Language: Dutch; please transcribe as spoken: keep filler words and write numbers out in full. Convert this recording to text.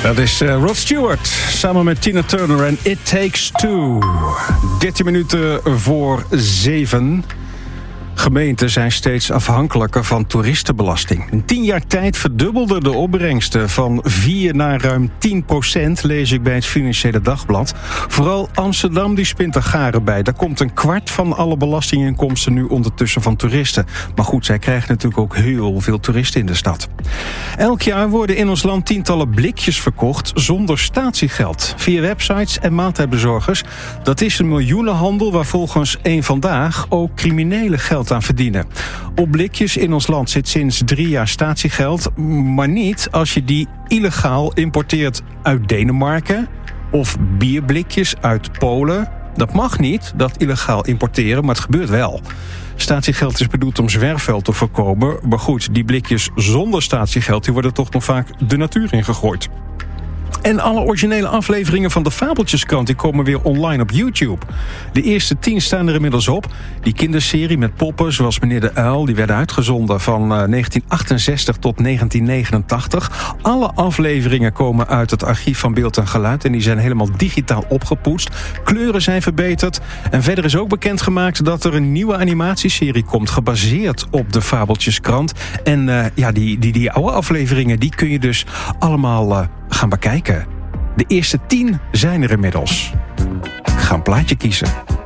Dat is uh, Rod Stewart samen met Tina Turner en It Takes Two. dertien minuten voor zeven. Gemeenten zijn steeds afhankelijker van toeristenbelasting. In tien jaar tijd verdubbelden de opbrengsten van vier naar ruim tien procent, lees ik bij het Financiële Dagblad. Vooral Amsterdam die spint er garen bij. Daar komt een kwart van alle belastinginkomsten nu ondertussen van toeristen. Maar goed, zij krijgen natuurlijk ook heel veel toeristen in de stad. Elk jaar worden in ons land tientallen blikjes verkocht zonder statiegeld. Via websites en maaltijdbezorgers. Dat is een miljoenenhandel waar volgens Eén Vandaag ook criminelen geld aan verdienen. Op blikjes in ons land zit sinds drie jaar statiegeld, maar niet als je die illegaal importeert uit Denemarken of bierblikjes uit Polen. Dat mag niet, dat illegaal importeren, maar het gebeurt wel. Statiegeld is bedoeld om zwerfvuil te voorkomen, maar goed, die blikjes zonder statiegeld die worden toch nog vaak de natuur ingegooid. En alle originele afleveringen van de Fabeltjeskrant die komen weer online op YouTube. De eerste tien staan er inmiddels op. Die kinderserie met poppen zoals Meneer de Uil, die werden uitgezonden van uh, negentien achtenzestig tot negentien negenentachtig. Alle afleveringen komen uit het archief van Beeld en Geluid en die zijn helemaal digitaal opgepoetst. Kleuren zijn verbeterd. En verder is ook bekendgemaakt dat er een nieuwe animatieserie komt, gebaseerd op de Fabeltjeskrant. En uh, ja, die, die, die oude afleveringen, die kun je dus allemaal uh, gaan bekijken. De eerste tien zijn er inmiddels. Ik ga een plaatje kiezen.